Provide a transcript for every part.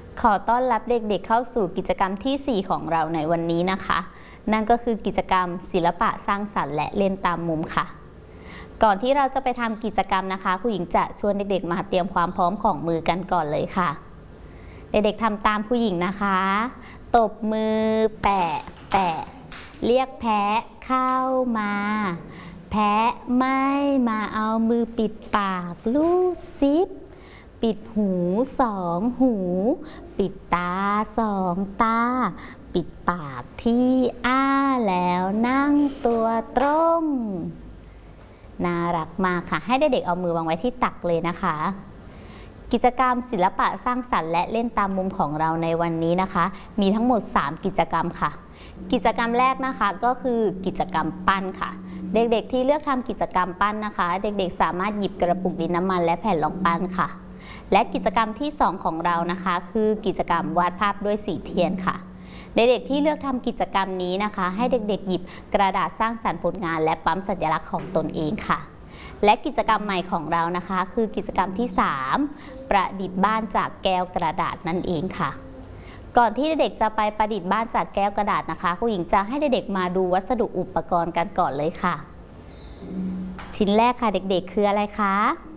ขอต้อนรับเด็กๆเข้าสู่กิจกรรมที่ 4 ของเราในวันนี้นะคะนั่นก็คือกิจกรรมศิลปะสร้างสรรค์และเล่นตามมุมค่ะก่อนที่เราจะไปทำกิจกรรมนะคะครูหญิงจะชวนเด็กๆมาเตรียมความพร้อมของมือกันก่อนเลยค่ะเด็กๆทำตามครูหญิงนะคะตบมือแปะแปะเรียกแพะเข้ามาแพะไม่มาเอามือปิดปากลูบซิปปิดหู2 หูปิดตา2 ตาปิดปากที่อ้าแล้วนั่งตัวตรงน่ารักมากค่ะให้เด็กๆเอามือวางไว้ที่ตักเลยนะคะกิจกรรมศิลปะสร้างสรรค์และเล่นตามมุมของเราในวันนี้นะคะมีทั้งหมด3กิจกรรมค่ะกิจกรรมแรกนะคะก็คือกิจกรรมปั้นค่ะเด็กๆที่เลือกทำกิจกรรมปั้นนะคะเด็กๆสามารถหยิบกระปุกดินน้ำมันและแผ่นรองปั้นค่ะและกิจกรรมที่2ของเรานะคะคือกิจกรรมวาดภาพด้วยสีเทียนค่ะเด็กๆที่เลือกทำกิจกรรมนี้นะคะให้เด็กๆหยิบกระดาษสร้างสรรค์ผลงานและปั๊มสัญลักษณ์ของตนเองค่ะและกิจกรรมใหม่ของเรานะคะคือกิจกรรมที่3ประดิษฐ์บ้านจากแก้วกระดาษนั่นเองค่ะก่อนที่เด็กๆจะไปประดิษฐ์บ้านจากแก้วกระดาษนะคะครูหญิงจะให้เด็กๆมาดูวัสดุอุปกรณ์กันก่อนเลยค่ะชิ้นแรกค่ะเด็กๆคืออะไรคะ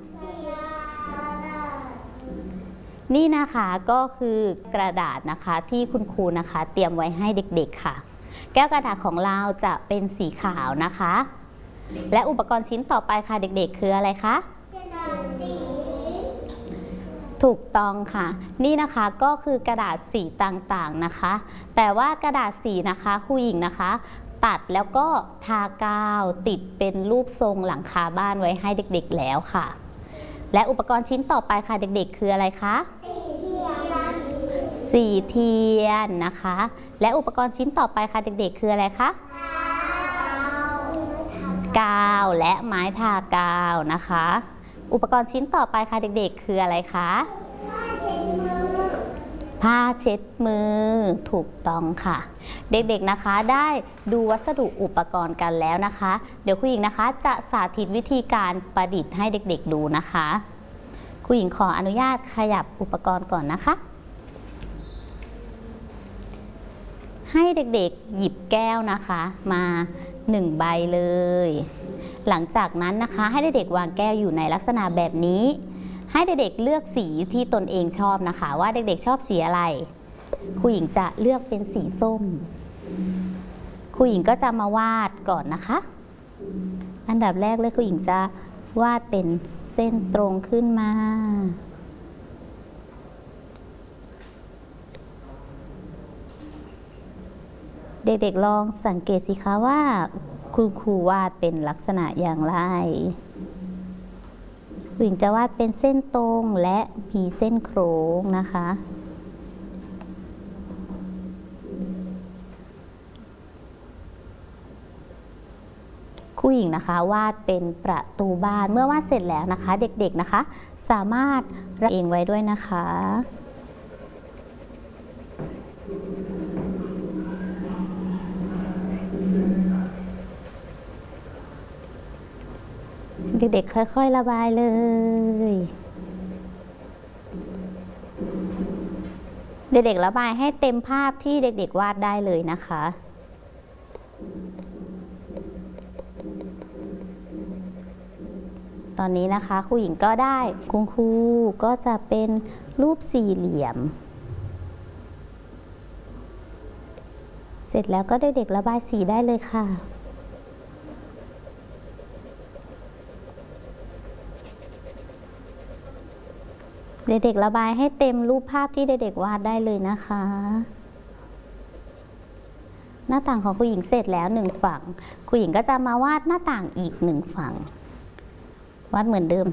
นี่นะคะก็คือกระดาษนะคะที่คุณครูนะคะเตรียมไว้ให้เด็กๆค่ะแก้วกระดาษของเราจะเป็นสีขาวนะคะและอุปกรณ์ชิ้นต่อไปค่ะเด็กๆคืออะไรคะกระดาษสีถูกต้องค่ะนี่นะคะก็คือกระดาษสีต่างๆนะคะแต่ว่ากระดาษสีนะคะครูหญิงนะคะตัดแล้วก็ทากาวติดเป็นรูปทรงหลังคาบ้านไว้ให้เด็กๆแล้วค่ะและอุปกรณ์ชิ้นต่อไปค่ะเด็กๆคืออะไรคะสีเทียนนะคะและอุปกรณ์ชิ้นต่อไปค่ะเด็กๆคืออะไรคะกาวและไม้ทากาวนะคะอุปกรณ์ชิ้นต่อไปค่ะเด็กๆคืออะไรคะผ้าเช็ดมือถูกต้องค่ะเด็กๆนะคะได้ดูวัสดุอุปกรณ์กันแล้วนะคะเดี๋ยวครูหญิงนะคะจะสาธิตวิธีการประดิษฐ์ให้เด็กๆดูนะคะครูหญิงขออนุญาตขยับอุปกรณ์ก่อนนะคะให้เด็กๆหยิบแก้วนะคะมา1 ใบเลยหลังจากนั้นนะคะให้เด็กๆวางแก้วอยู่ในลักษณะแบบนี้ให้เด็กๆเลือกสีที่ตนเองชอบนะคะว่าเด็กๆชอบสีอะไรครูหญิงจะเลือกเป็นสีส้มครูหญิงก็จะมาวาดก่อนนะคะอันดับแรกเลยครูหญิงจะวาดเป็นเส้นตรงขึ้นมาเด็กๆลองสังเกตสิคะว่าคุณครูวาดเป็นลักษณะอย่างไรครูหญิงจะวาดเป็นเส้นตรงและมีเส้นโค้งนะคะครูหญิงนะคะวาดเป็นประตูบ้านเมื่อวาดเสร็จแล้วนะคะเด็กๆนะคะสามารถระเองไว้ด้วยนะคะเด็กๆค่อยๆระบายเลยเด็กๆระบายให้เต็มภาพที่เด็กๆวาดได้เลยนะคะตอนนี้นะคะครูหญิงก็ได้คุณครูก็จะเป็นรูปสี่เหลี่ยมเสร็จแล้วก็เด็กๆระบายสีได้เลยค่ะเด็กๆระบายให้เต็มรูปภาพที่เด็กๆวาดได้เลยนะคะหน้าต่างของครูหญิงเสร็จแล้ว1 ฝั่งครูหญิงก็จะมาวาดหน้าต่างอีก1 ฝั่งวาดเหมือนเดิม